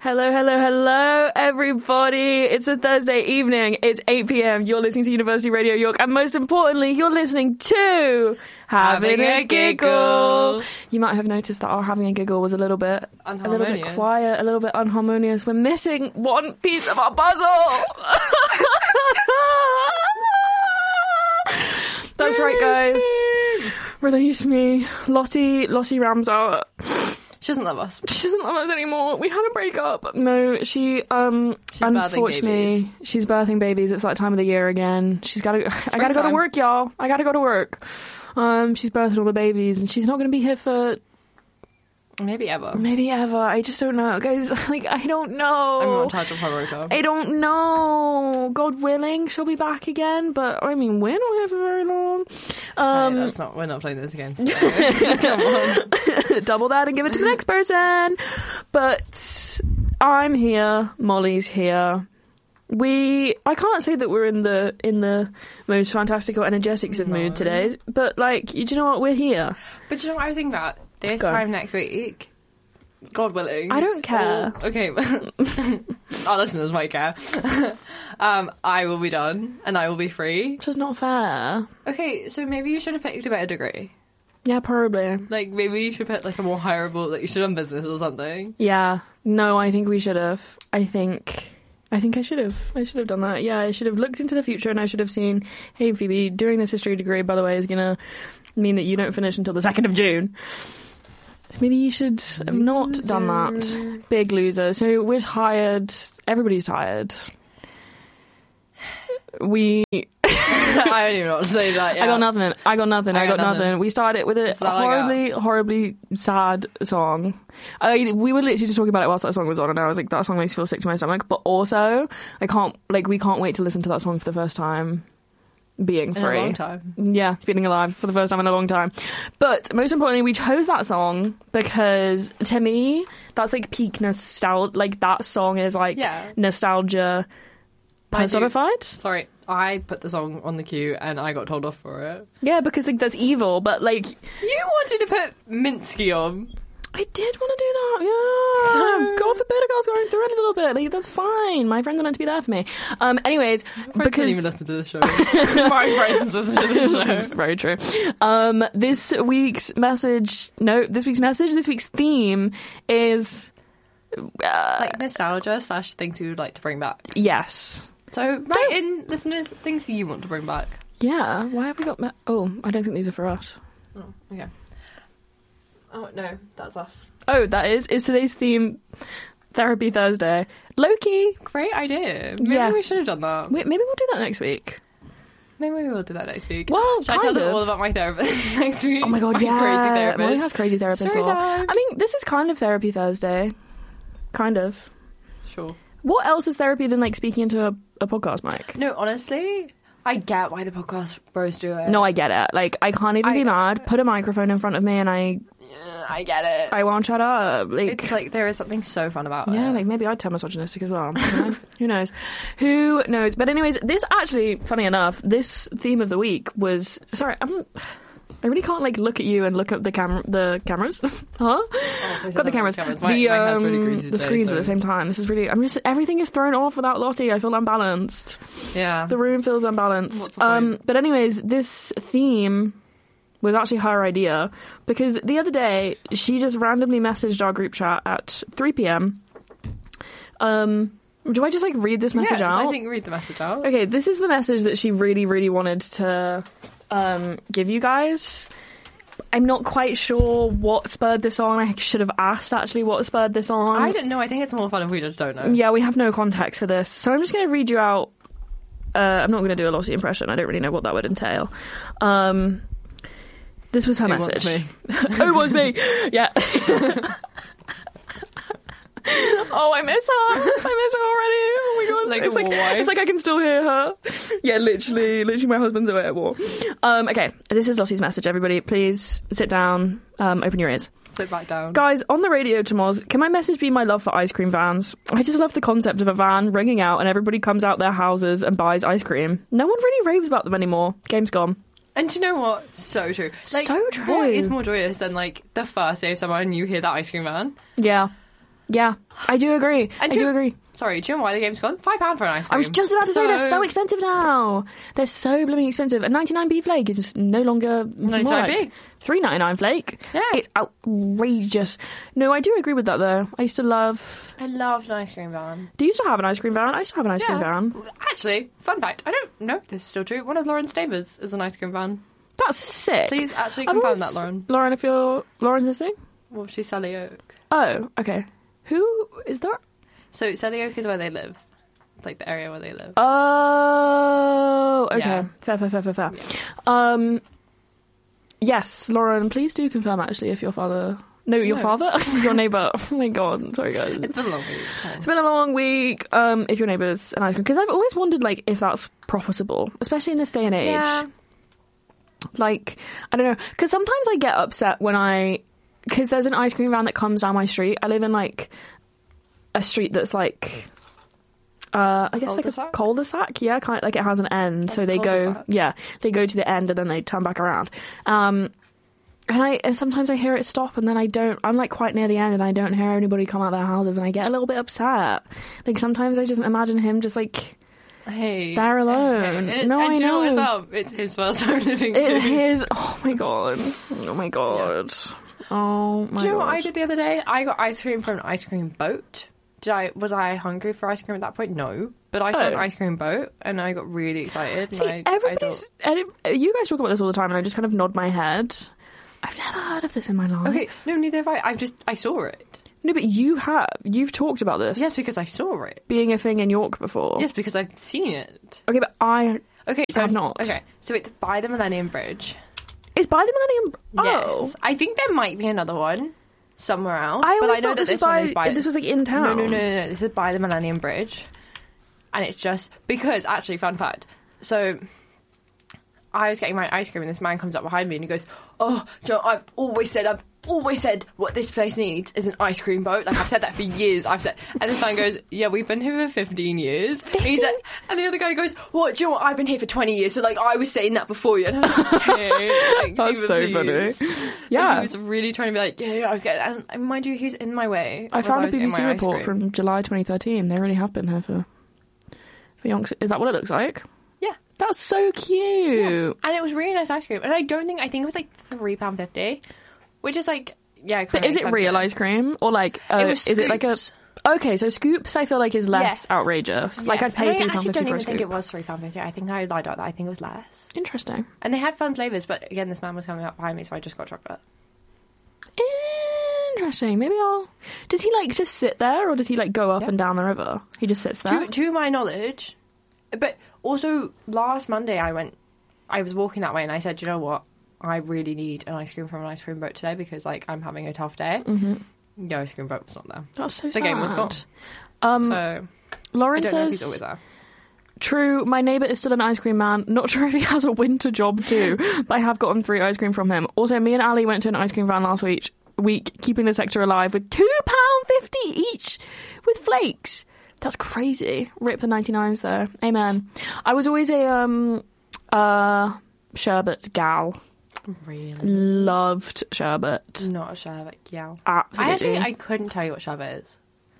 Hello, hello, hello, everybody. It's a Thursday evening. It's 8 p.m. You're listening to University Radio York. And most importantly, you're listening to Having a Giggle. You might have noticed that our Having a Giggle was a little bit quiet, a little bit unharmonious. We're missing one piece of our puzzle. That's right, guys. Release me. Lottie rams out. She doesn't love us. She doesn't love us anymore. We had a breakup. No, she unfortunately, she's birthing babies. It's that time of the year again. I gotta go to work, y'all. I gotta go to work. She's birthing all the babies, and she's not gonna be here for maybe ever. I just don't know, guys. Like, I don't know. I'm not in charge of her rota. I don't know. God willing, she'll be back again. But I mean, we're not here for very long. We're not playing this again. So. Come on, double that and give it to the next person. But I'm here. Molly's here. I can't say that we're in the most fantastical, energetics of mood today. But like, do you know what? We're here. But do you know what I was thinking about? This time next week, God willing. I don't care. Okay, our listeners might care. I will be done and I will be free. This is not fair. Okay, so maybe you should have picked a better degree. Yeah, probably. Like, maybe you should pick like a more hireable, like you should have done business or something. Yeah. No, I think we should have. I think I should have. I should have done that. Yeah, I should have looked into the future and I should have seen, hey, Phoebe, doing this history degree, by the way, is going to mean that you don't finish until the 2nd of June. Maybe you should have not done that. Big loser. So we're tired. Everybody's tired. I don't even know what to say to that. Yeah. I got nothing. We started with a horribly sad song. We were literally just talking about it whilst that song was on, and I was like, that song makes me feel sick to my stomach. But also, we can't wait to listen to that song for the first time. Being free. In a long time. Yeah, feeling alive for the first time in a long time. But most importantly, we chose that song because, to me, that's like peak nostalgia. Like, that song is like nostalgia personified. Sorry, I put the song on the queue and I got told off for it. Yeah, because like that's evil, but like... You wanted to put Minsky on. I did want to do that, yeah. God forbid a girl's going through it a little bit. Like, that's fine. My friends are meant to be there for me. Anyways, because... didn't even listen to the show. My friends listen to the show. That's very true. This week's theme is... like nostalgia / things we would like to bring back. Yes. So, write in, listeners, things you want to bring back. Yeah. Why have we got... I don't think these are for us. Oh, okay. Oh, no, that's us. Oh, that is today's theme, Therapy Thursday. Loki. Great idea. Maybe we should have done that. Maybe we'll do that next week. Maybe we will do that next week. Well, should I tell them all about my therapist next week? Oh my god, Crazy therapist. Molly has crazy therapist law. I mean, this is kind of Therapy Thursday. Kind of. Sure. What else is therapy than like speaking into a podcast mic? No, honestly, I get why the podcast bros do it. No, I get it. Like, I can't even be mad. Put a microphone in front of me and I get it. I won't shut up. Like, it's like there is something so fun about it. Yeah, like maybe I'd turn misogynistic as well. You know? Who knows? Who knows? But anyways, this actually, funny enough, this theme of the week was... Sorry, I really can't like look at you and look at the cameras. Huh? Oh, got the cameras. The screens at the same time. This is really... everything is thrown off without Lottie. I feel unbalanced. Yeah. The room feels unbalanced. But anyways, this theme was actually her idea because the other day she just randomly messaged our group chat at 3 p.m. Do I just like read this message out? I think read the message out. Okay, this is the message that she really, really wanted to give you guys. I'm not quite sure what spurred this on. I should have asked actually what spurred this on. I don't know. I think it's more fun if we just don't know. Yeah, we have no context for this. So I'm just going to read you out. I'm not going to do a Lottie impression. I don't really know what that would entail. This was her message. It was me. Yeah. Oh, I miss her already. Oh my god. Like, it's like I can still hear her. Yeah, literally my husband's away at war. Okay, this is Lottie's message, everybody. Please sit down, open your ears. Sit back down. Guys, on the radio to Moz, can my message be my love for ice cream vans? I just love the concept of a van ringing out and everybody comes out their houses and buys ice cream. No one really raves about them anymore. Game's gone. And do you know what? So true. Like, so true. What is more joyous than like the first day of summer and you hear that ice cream van? Yeah. Yeah, I do agree. And I do agree. Sorry, do you know why the game's gone? £5 for an ice cream. I was just about to say they're so expensive now. They're so blooming expensive. A 99p flake is no longer 99p. $3.99 flake. Yeah. It's outrageous. No, I do agree with that though. I loved an ice cream van. Do you still have an ice cream van? I still have an ice cream van. Actually, fun fact, I don't know if this is still true. One of Lauren's neighbours is an ice cream van. That's sick. Please actually confirm that, Lauren. Lauren, if Lauren's listening? Well, she's Sally Oak. Oh, okay. Who is that? So Sally Oak is where they live. It's like the area where they live. Oh, okay. Yeah. Fair. Yeah. Yes, Lauren, please do confirm actually if your father... No, your father? Your neighbour. Oh my god, sorry guys. It's been a long week. It's been a long week. If your neighbour's an ice cream... Because I've always wondered, like, if that's profitable, especially in this day and age. Yeah. Like, I don't know. Because sometimes I get upset when because there's an ice cream van that comes down my street. I live in, like, a street that's, like... I guess like a cul-de-sac, yeah, kind of, like it has an end, so they go to the end and then they turn back around. And sometimes I hear it stop and then I'm like quite near the end and I don't hear anybody come out of their houses and I get a little bit upset. Like sometimes I just imagine him just like, hey, there alone. Hey. No, and I know. As well, it's his first time living too. It's his. Oh my god. Oh my god. Yeah. Oh my god. Do you know what I did the other day? I got ice cream from an ice cream boat. Was I hungry for ice cream at that point? No. But I saw an ice cream boat and I got really excited. See, you guys talk about this all the time and I just kind of nod my head. I've never heard of this in my life. Okay, no, neither have I. I saw it. No, but you have. You've talked about this. Yes, because I saw it. Being a thing in York before. Yes, because I've seen it. Okay, but I have not. Okay, so it's by the Millennium Bridge. It's by the Millennium... Oh. Yes. I think there might be another one somewhere else. I but always I know thought that this one is by... This was like in town. No. This is by the Millennium Bridge. And it's just... Because, actually, fun fact. So... I was getting my ice cream and this man comes up behind me and he goes, "Oh, John, I've always said what this place needs is an ice cream boat. Like, I've said that for years. And this man goes, "Yeah, we've been here for 15 years. 15? And the other guy goes, "What, do you know what? I've been here for 20 years. So, like, I was saying that before you." And I'm like, okay, like, that's so please. funny. Yeah. And he was really trying to be like, yeah, I was getting... And mind you, he's in my way. I found a BBC report from July 2013. They really have been here for yonks. Is that what it looks like? That's so cute. Yeah. And it was really nice ice cream. And I think it was like £3.50, which is like, yeah. But is it real ice cream? Or like, is it like a... Okay, so Scoops I feel like is less outrageous. Yes. Like I'd pay £3.50 for a Scoop. I actually don't even think it was £3.50. I think I lied about that. I think it was less. Interesting. And they had fun flavours, but again, this man was coming up behind me, so I just got chocolate. Interesting. Maybe I'll... Does he like just sit there or does he like go up and down the river? He just sits there? To my knowledge... But also, last Monday I was walking that way and I said, you know what? I really need an ice cream from an ice cream boat today because, like, I'm having a tough day. Mm-hmm. The ice cream boat was not there. That's so sad. The game was gone. So, Lauren I don't says, know if he's always there. True, my neighbour is still an ice cream man. Not sure if he has a winter job too, but I have gotten free ice cream from him. Also, me and Ali went to an ice cream van last week keeping the sector alive with £2.50 each with flakes. That's crazy. Rip the 99s though. Amen. I was always a sherbet gal. Really? Loved sherbet. Not a sherbet gal. Absolutely. I couldn't tell you what sherbet is.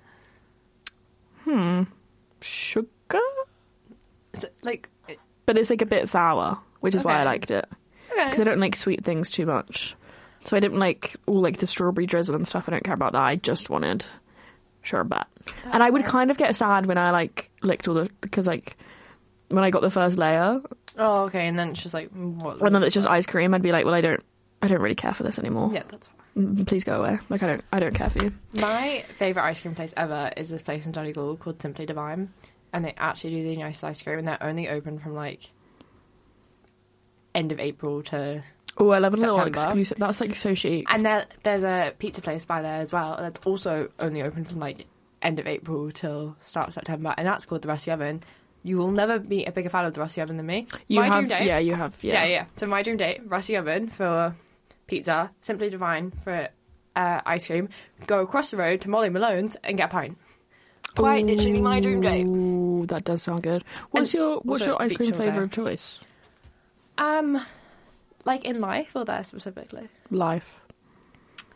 Sugar? So, like... But it's like a bit sour, which is why I liked it. Okay. Because I don't like sweet things too much. So I didn't like all like the strawberry drizzle and stuff. I don't care about that. I just wanted sherbet. And I would kind of get sad when I like licked all the... Because like when I got the first layer... Oh, okay, and then it's just like... What? And then it's just ice cream. I'd be like, well, I don't really care for this anymore. Yeah, that's fine. Please go away. Like, I don't care for you. My favourite ice cream place ever is this place in Donegal called Simply Divine. And they actually do the nicest ice cream. And they're only open from, like, end of April to Oh, I love a September. little exclusive. That's, like, so chic. And there's a pizza place by there as well. That's also only open from, like, end of April till start of September. And that's called the Rusty Oven. You will never be a bigger fan of the Rusty Oven than me. Dream date. Yeah, you have. Yeah. Yeah. So my dream date, Rusty Oven for pizza, Simply Divine for ice cream. Go across the road to Molly Malone's and get a pint. Quite literally my dream date. Ooh, that does sound good. What's your ice cream flavour of choice? Like in life or there specifically? Life.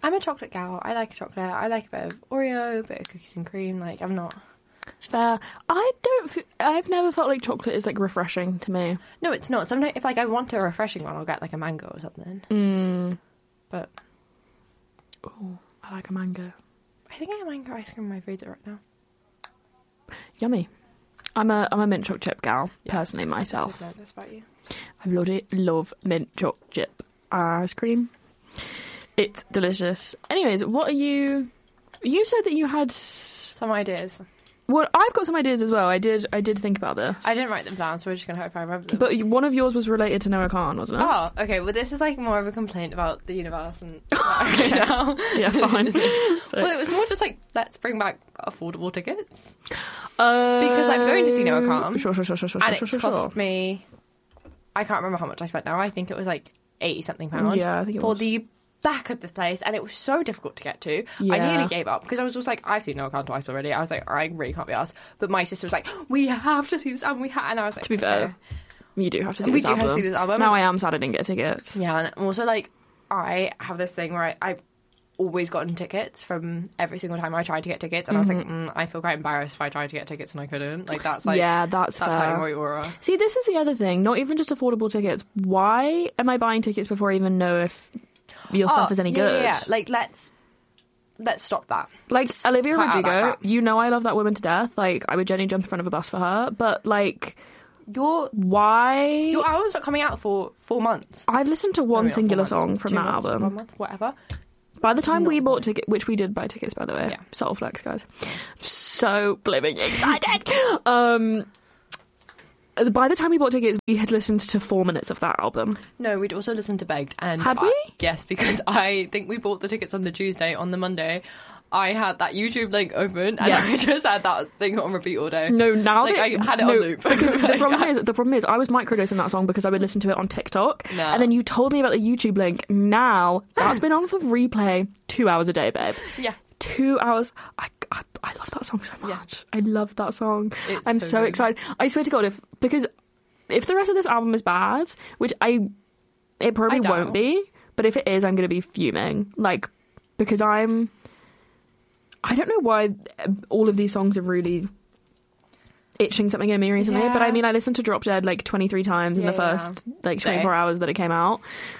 I'm a chocolate gal. I like a chocolate. I like a bit of Oreo, a bit of cookies and cream. Like, I'm not... Fair. I've never felt like chocolate is like refreshing to me. No, it's not. Sometimes if like I want a refreshing one, I'll get like a mango or something. But Oh, I like a mango. I think I have mango ice cream in my freezer right now. Yummy. I'm a mint choc chip gal, personally, myself. I just know this about you. I love mint choc chip ice cream. It's delicious. Anyways, what are you... You said that you had... Some ideas. Well, I've got some ideas as well. I did think about this. I didn't write them down, so we're just going to hope I remember them. But one of yours was related to Noah Khan, wasn't it? Oh, okay. Well, this is like more of a complaint about the universe and right now. Yeah, fine. Well, it was more just like, let's bring back affordable tickets. Because I'm going to see Noah Khan. Sure. And it's cost me... I can't remember how much I spent now. I think it was like 80-something pounds. Yeah, I think it for was. the back of the place, and it was so difficult to get to. Yeah. I nearly gave up because I was just like, I've seen Noah Khan twice already. I was like, I really can't be asked. But my sister was like, we have to see this album. And I was like, To be fair, okay. you do have to see We this do have to album. see this album. Now I am sad I didn't get tickets. Yeah, and also like I have this thing where I've always gotten tickets from every single time I tried to get tickets, and I was like, I feel quite embarrassed if I tried to get tickets and I couldn't. Like that's like that's how fair. you aura. See, this is the other thing. Not even just affordable tickets. Why am I buying tickets before I even know if your stuff is any good? Yeah. Like let's stop that. Like Olivia Cut out that Rodrigo, crap. you know I love that woman to death. Like I would genuinely jump in front of a bus for her. But like, why? Your album's not coming out for 4 months. I've listened to one Maybe not 4 singular months, song from 2 that months, album. 1 month, whatever. By the time we bought tickets, which we did buy tickets, by the way. Yeah. Subtle flex, guys. So blimmin' excited. By the time we bought tickets, we had listened to 4 minutes of that album. No, we'd also listened to Begged. And Had we? Yes, because I think we bought the tickets on the Tuesday. On the Monday, I had that YouTube link open, and I Yes. just had that thing on repeat all day. No, now Like, that, I had it on loop. Because the problem is, I was microdosing that song because I would listen to it on TikTok, No. and then you told me about the YouTube link. Now that's been on for replay 2 hours a day, babe. Yeah. 2 hours. I love that song so much. Yeah. I love that song. It's I'm so so good. excited. I swear to God, because if the rest of this album is bad, which it probably I doubt. won't be, but if it is, I'm going to be fuming. Like, because I don't know why all of these songs are really itching something in me recently, Yeah. but I mean, I listened to Drop Dead like 23 times in the first like 24 hours that it came out.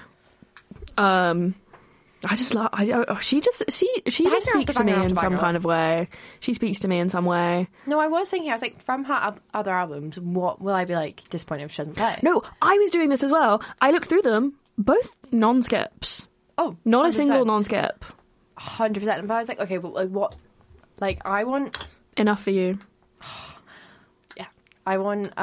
I just love. She just speaks to me in some kind of way. She speaks to me in some way. No, I was thinking, I was like, from her other albums, what will I be like disappointed if she doesn't play? No, I was doing this as well. I looked through them, both non-skips. Oh, Not 100%. a single non-skip. 100%. But I was like, okay, but like what? Like, I want. Enough for you. Yeah. I want.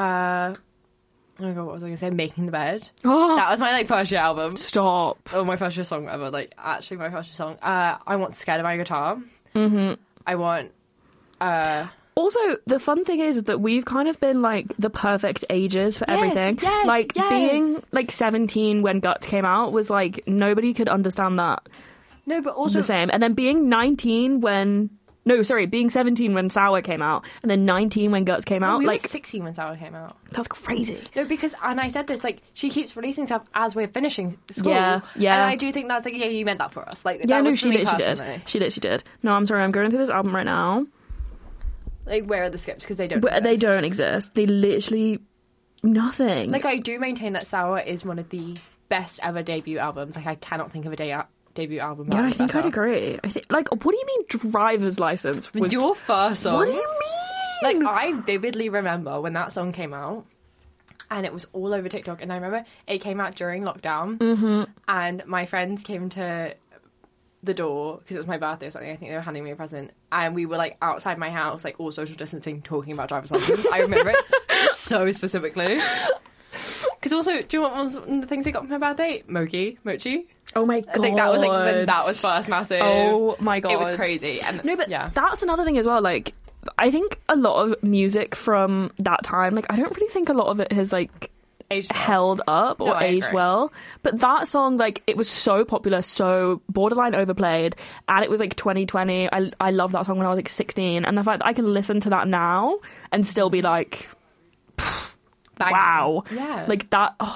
Oh my god, what was I going to say? Making the Bed. Oh, That was my like first year album. stop. Oh, my first year song ever. Like, actually, my first year song. I want Scared of My Guitar. Mm-hmm. I want. Also, the fun thing is that we've kind of been like the perfect ages for everything. yes, like yes. being like 17 when Guts came out was like nobody could understand that No, but also. the same. And then being 19 when being 17 when Sour came out, and then 19 when Guts came out. we Like were 16 when Sour came out. that's crazy. No, because, and I said this, like, she keeps releasing stuff as we're finishing school. Yeah. And I do think that's like, yeah, you meant that for us. Like, Yeah, that no, was she for me did. personally. She did. No, I'm sorry. I'm going through this album right now. Like, where are the skips? Because they don't But they exist. don't exist. They literally nothing. Like, I do maintain that Sour is one of the best ever debut albums. Like, I cannot think of a debut album. yeah, that I was think better. I'd agree. I think what do you mean driver's license? Was, Your first song. what do you Like, mean? I vividly remember when that song came out, and it was all over TikTok. And I remember it came out during lockdown, and my friends came to the door because it was my birthday or something. I think they were handing me a present, and we were like outside my house, like all social distancing, talking about driver's license. I remember it so specifically. Because also, do you know what was one of the things they got for my birthday? Mochi. Oh my god! I think that was like when that was first massive. Oh my god! It was crazy. And No, but yeah. that's another thing as well. Like, I think a lot of music from that time, like, I don't really think a lot of it has like Aged well. held up or No, I aged agree. well. But that song, like, it was so popular, so borderline overplayed, and it was like 2020. I love that song when I was like 16, and the fact that I can listen to that now and still be like, Bang. wow, Yeah. like that. Oh,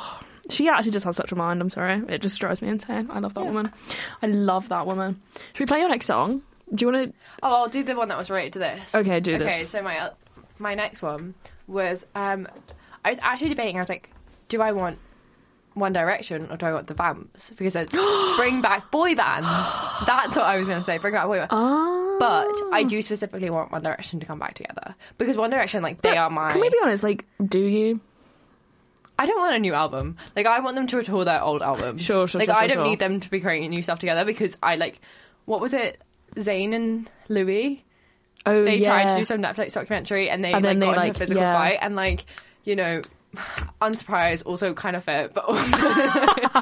She actually just has such a mind. I'm sorry. It just drives me insane. I love that woman. I love that woman. Should we play your next song? Do you want to... Oh, I'll do the one that was related to this. Okay, do this. Okay, so my next one was... I was actually debating. I was like, do I want One Direction or do I want the Vamps? Because it's bring back boy bands. That's what I was going to say. Bring back boy bands. Oh. But I do specifically want One Direction to come back together. Because One Direction, like, they are my... Can we be honest? Like, do you? I don't want a new album. Like, I want them to retour their old albums. Sure. Like, I don't need them to be creating new stuff together because I, like... What was it? Zayn and Louis? Oh, They tried to do some Netflix documentary and they got into a physical fight. And, like, you know, unsurprised, also kind of fair, but also...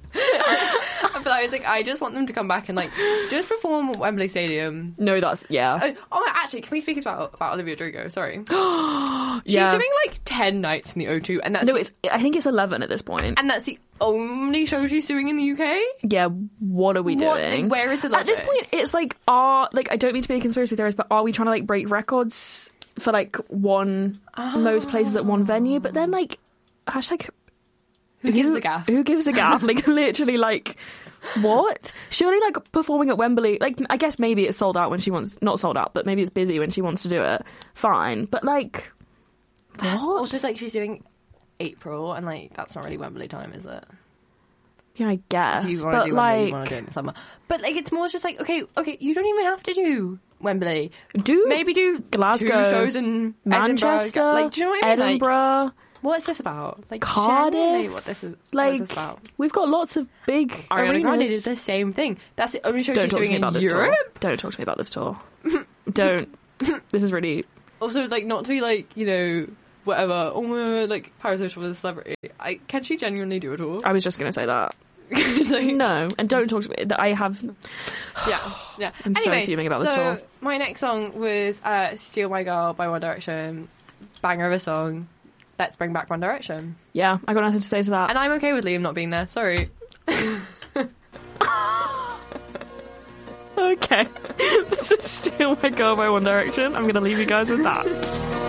But I was like, I just want them to come back and, like, just perform at Wembley Stadium. No, that's... Yeah. Oh, actually, can we speak about Olivia Rodrigo? Sorry. She's Yeah. doing, like, 10 nights in the O2, and that's... No, I think it's 11 at this point. And that's the only show she's doing in the UK? Yeah, what are we doing? Like, where is the logic? At this point, it's like, like, I don't mean to be a conspiracy theorist, but are we trying to, like, break records for, like, most places at one venue? But then, like, hashtag... Who gives a gaff? Who gives a gaff? Like, literally, like, what? Surely, like, performing at Wembley, like, I guess maybe it's sold out when she wants... Not sold out, but maybe it's busy when she wants to do it. Fine. But, like, what? Also, like, she's doing April, and, like, that's not really Wembley time, is it? Yeah, I guess. If you want to but, do like... Wembley, you want to do it in the summer. But, like, it's more just like, okay, you don't even have to do Wembley. Maybe do Glasgow, 2 shows in Manchester, Edinburgh. Like, do you know what I mean? Edinburgh... Like, what is this about? Like, Cardiff? what is Like, this about? we've got lots of big Ariana Grande arenas. did the same thing. That's the only show Don't she's talk to doing me about in this Europe. tour. Don't talk to me about this tour. Don't. This is really... Also, like, not to be like, you know, whatever. Oh my God, like, parasocial with a celebrity. Can she genuinely do a tour? I was just going to say that. Like, No, and don't talk to me. I have... yeah. I'm so fuming about this tour. My next song was Steal My Girl by One Direction. Banger of a song. Let's bring back One Direction. Yeah, I got nothing to say to that. And I'm okay with Liam not being there. Sorry. Okay. This is Steal My Girl by One Direction. I'm going to leave you guys with that.